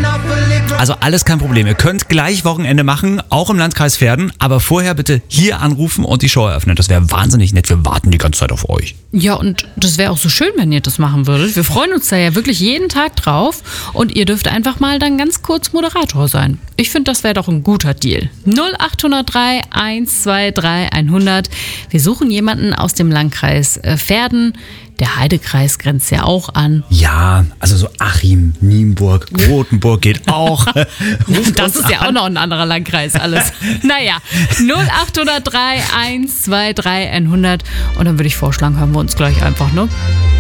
Also alles kein Problem. Ihr könnt gleich Wochenende machen, auch im Landkreis Verden, aber vorher bitte hier anrufen und die Show eröffnen. Das wäre wahnsinnig nett. Wir warten die ganze Zeit auf euch. Ja, und das wäre auch so schön, wenn ihr das machen würdet. Wir freuen uns da ja wirklich jeden Tag drauf und ihr dürft einfach mal dann ganz kurz Moderator sein. Ich finde, das wäre doch ein guter Deal. 0803 123 100. Wir suchen jemanden aus dem Landkreis Verden. Der Heidekreis grenzt ja auch an. Ja, also so Achim, Nienburg, Rothenburg geht auch. Das ist ja auch noch ein anderer Landkreis alles. Naja, 0803 123 100. Und dann würde ich vorschlagen, hören wir uns gleich einfach, ne?